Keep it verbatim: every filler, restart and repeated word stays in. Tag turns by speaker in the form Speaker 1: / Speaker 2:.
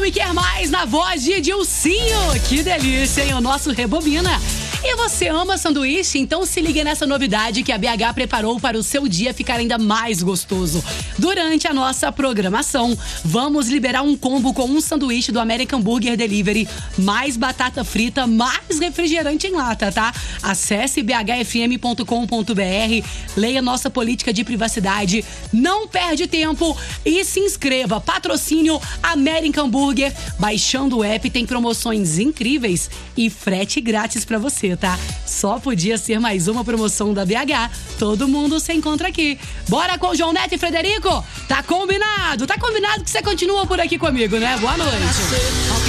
Speaker 1: e quer mais na voz de Dilcinho. Que delícia, hein? O nosso Rebobina. E você ama sanduíche? Então se liga nessa novidade que a B H preparou para o seu dia ficar ainda mais gostoso. Durante a nossa programação, vamos liberar um combo com um sanduíche do American Burger Delivery, mais batata frita, mais refrigerante em lata, tá? Acesse b h f m ponto com ponto b r, leia nossa política de privacidade, não perde tempo e se inscreva. Patrocínio American Burger. Baixando o app tem promoções incríveis e frete grátis pra você, tá? Só podia ser mais uma promoção da B H. Todo mundo se encontra aqui. Bora com João Neto e Frederico? Tá combinado? Tá combinado que você continua por aqui comigo, né? Boa noite.